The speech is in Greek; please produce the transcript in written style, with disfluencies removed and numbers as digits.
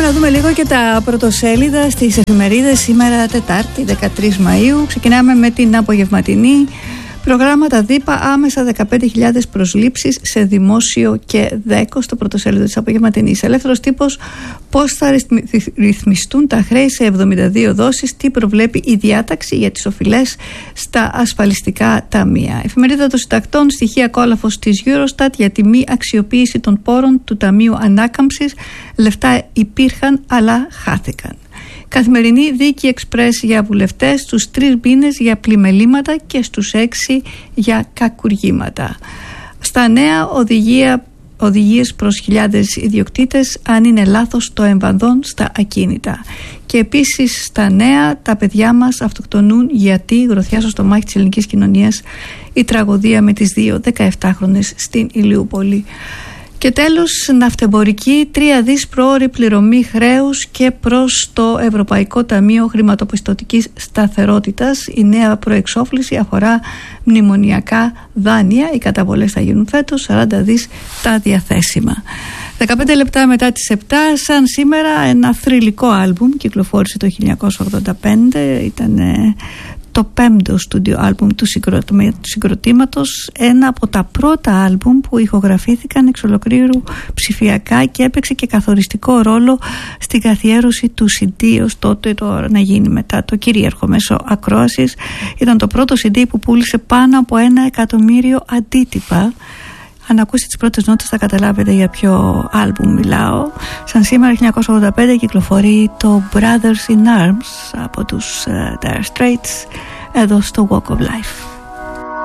Πάμε να δούμε λίγο και τα πρωτοσέλιδα στις εφημερίδες σήμερα Τετάρτη 13 Μαΐου. Ξεκινάμε με την απογευματινή. Προγράμματα ΔΥΠΑ, άμεσα 15.000 προσλήψεις σε δημόσιο και ΔΕΚΟ στο πρωτοσέλιδο της απογευματινής. Ελεύθερος τύπος, πώς θα ρυθμιστούν τα χρέη σε 72 δόσεις, τι προβλέπει η διάταξη για τις οφειλές στα ασφαλιστικά ταμεία. Εφημερίδα των Συντακτών, στοιχεία κόλαφος της Eurostat για τη μη αξιοποίηση των πόρων του Ταμείου Ανάκαμψης. Λεφτά υπήρχαν αλλά χάθηκαν. Καθημερινή δίκη εξπρές για βουλευτές, στους 3 μήνες για πλημελήματα και στους 6 για κακουργήματα. Στα νέα, οδηγίες προς χιλιάδες ιδιοκτήτες αν είναι λάθος το εμβανδόν στα ακίνητα. Και επίσης στα νέα, τα παιδιά μας αυτοκτονούν γιατί γροθιά στο στομάχι της ελληνικής κοινωνίας η τραγωδία με τις 2 17χρονες στην Ηλιούπολη. Και τέλος, ναυτεμπορική, 3 δις πρόωρη πληρωμή χρέους και προς το Ευρωπαϊκό Ταμείο Χρηματοπιστωτικής Σταθερότητας. Η νέα προεξόφληση αφορά μνημονιακά δάνεια. Οι καταβολές θα γίνουν φέτος, 40 δις τα διαθέσιμα. 15 λεπτά μετά τις 7, σαν σήμερα, ένα θρυλικό άλμπουμ κυκλοφόρησε το 1985. Ήταν το 5ο στούντιο άλμπουμ του συγκροτήματος, ένα από τα πρώτα άλμπουμ που ηχογραφήθηκαν εξ ολοκλήρου ψηφιακά και έπαιξε και καθοριστικό ρόλο στην καθιέρωση του CD ως τότε να γίνει μετά το κυρίαρχο μέσο ακρόασης. Ήταν το πρώτο CD που πούλησε πάνω από 1 εκατομμύριο αντίτυπα. Αν ακούσετε τις πρώτες νότες θα καταλάβετε για ποιο άλμπουμ μιλάω. Σαν σήμερα 1985 κυκλοφορεί το Brothers in Arms από τους Dire Straits εδώ στο Walk of Life.